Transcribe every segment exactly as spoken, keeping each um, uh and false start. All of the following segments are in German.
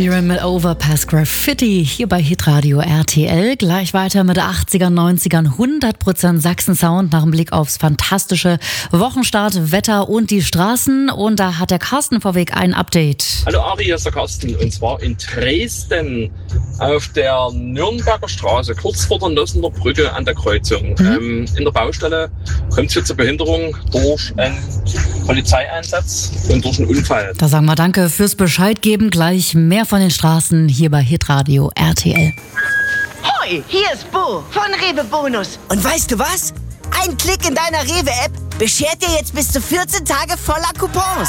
Mit Overpass Graffiti hier bei Hitradio R T L. Gleich weiter mit achtzigern, neunzigern, hundert Prozent Sachsen-Sound nach dem Blick aufs fantastische Wochenstart, Wetter und die Straßen. Und da hat der Carsten vorweg ein Update. Hallo Ari, hier ist der Carsten. Und zwar in Dresden auf der Nürnberger Straße, kurz vor der Nossener Brücke an der Kreuzung. Mhm. Ähm, in der Baustelle kommt es hier zur Behinderung durch einen Polizeieinsatz und durch einen Unfall. Da sagen wir danke fürs Bescheid geben. Gleich mehr von den Straßen hier bei Hitradio R T L. Hoi, hier ist Bo von Rewe Bonus. Und weißt du was? Ein Klick in deiner Rewe-App beschert dir jetzt bis zu vierzehn Tage voller Coupons.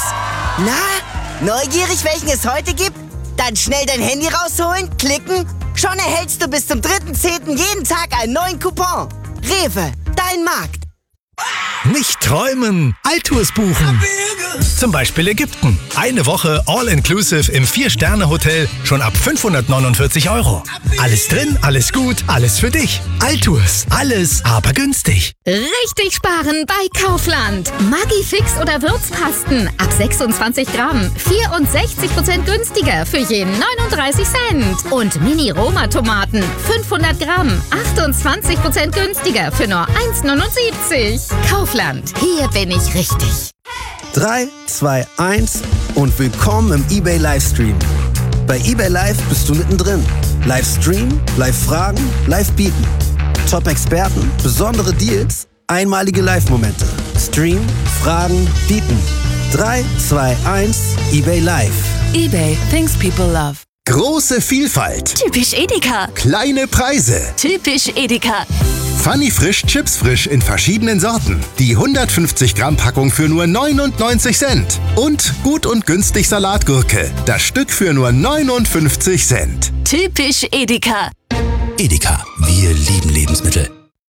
Na, neugierig, welchen es heute gibt? Dann schnell dein Handy rausholen, klicken. Schon erhältst du bis zum dritten zehnten jeden Tag einen neuen Coupon. Rewe, dein Markt. Nicht träumen, Altours buchen. Zum Beispiel Ägypten. Eine Woche All-Inclusive im Vier-Sterne-Hotel schon ab fünfhundertneunundvierzig Euro. Alles drin, alles gut, alles für dich. Altours, alles aber günstig. Richtig sparen bei Kaufland. Maggi-Fix oder Würzpasten ab sechsundzwanzig Gramm. vierundsechzig Prozent günstiger für je neununddreißig Cent. Und Mini-Roma-Tomaten fünfhundert Gramm. achtundzwanzig Prozent günstiger für nur eins neunundsiebzig. Kaufland, hier bin ich richtig. drei, zwei, eins und willkommen im eBay Livestream. Bei eBay Live bist du mittendrin. Livestream, Live-Fragen, Live-Bieten. Top-Experten, besondere Deals, einmalige Live-Momente. Stream, Fragen, Bieten. drei, zwei, eins, eBay Live. eBay, things people love. Große Vielfalt. Typisch Edeka. Kleine Preise. Typisch Edeka. Funny Frisch, Chips Frisch in verschiedenen Sorten. Die hundertfünfzig Gramm Packung für nur neunundneunzig Cent. Und gut und günstig Salatgurke. Das Stück für nur neunundfünfzig Cent. Typisch Edeka. Edeka, wir lieben Lebensmittel.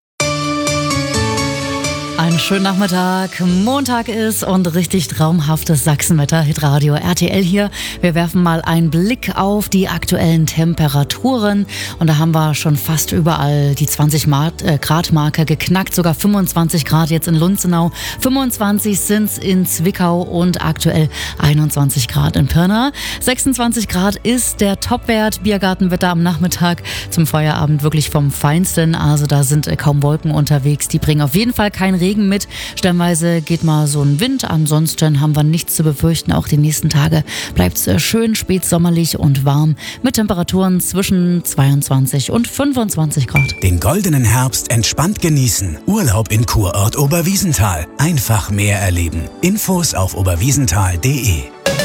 Einen schönen Nachmittag. Montag ist und richtig traumhaftes Sachsenwetter. Hitradio R T L hier. Wir werfen mal einen Blick auf die aktuellen Temperaturen. Und da haben wir schon fast überall die zwanzig Grad Marke geknackt. Sogar fünfundzwanzig Grad jetzt in Lunzenau. fünfundzwanzig sind's in Zwickau und aktuell einundzwanzig Grad in Pirna. sechsundzwanzig Grad ist der Topwert. Biergartenwetter am Nachmittag zum Feierabend wirklich vom Feinsten. Also da sind kaum Wolken unterwegs. Die bringen auf jeden Fall kein Regen mit. Stellenweise geht mal so ein Wind. Ansonsten haben wir nichts zu befürchten. Auch die nächsten Tage bleibt es schön spätsommerlich und warm mit Temperaturen zwischen zweiundzwanzig und fünfundzwanzig Grad. Den goldenen Herbst entspannt genießen. Urlaub in Kurort Oberwiesenthal. Einfach mehr erleben. Infos auf oberwiesenthal punkt de.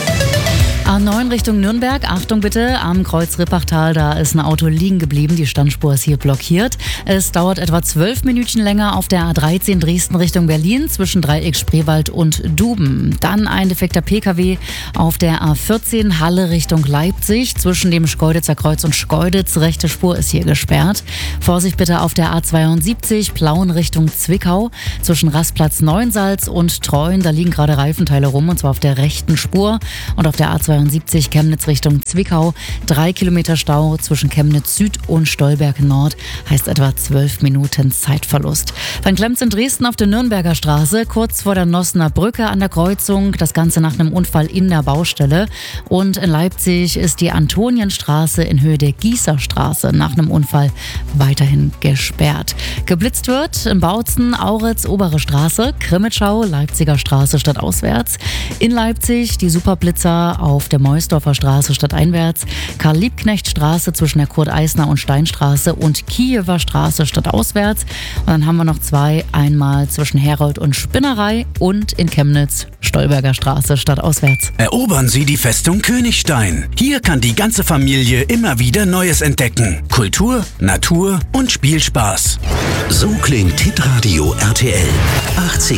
A neun Richtung Nürnberg, Achtung bitte, am Kreuz Rippachtal, da ist ein Auto liegen geblieben, die Standspur ist hier blockiert. Es dauert etwa zwölf Minuten länger auf der A dreizehn Dresden Richtung Berlin zwischen Dreieck Spreewald und Duben. Dann ein defekter Pkw auf der A vierzehn Halle Richtung Leipzig zwischen dem Schkeuditzer Kreuz und Schkeuditz, rechte Spur ist hier gesperrt. Vorsicht bitte auf der A zweiundsiebzig Plauen Richtung Zwickau zwischen Rastplatz Neuensalz und Treuen, da liegen gerade Reifenteile rum und zwar auf der rechten Spur. Und auf der A zweiundsiebzig Chemnitz Richtung Zwickau. Drei Kilometer Stau zwischen Chemnitz Süd und Stolberg Nord. Heißt etwa zwölf Minuten Zeitverlust. Dann klemmt's in Dresden auf der Nürnberger Straße, kurz vor der Nossener Brücke an der Kreuzung. Das Ganze nach einem Unfall in der Baustelle. Und in Leipzig ist die Antonienstraße in Höhe der Gießerstraße nach einem Unfall weiterhin gesperrt. Geblitzt wird in Bautzen, Auritz, Obere Straße, Krimitschau, Leipziger Straße stadtauswärts. In Leipzig die Superblitzer auf der Meusdorfer Straße stadteinwärts, Karl-Liebknecht-Straße zwischen der Kurt-Eisner und Steinstraße und Kiewer Straße stadtauswärts. Und dann haben wir noch zwei, einmal zwischen Herold und Spinnerei und in Chemnitz Stolberger Straße stadtauswärts. Erobern Sie die Festung Königstein. Hier kann die ganze Familie immer wieder Neues entdecken. Kultur, Natur und Spielspaß. So klingt Hitradio R T L. achtzig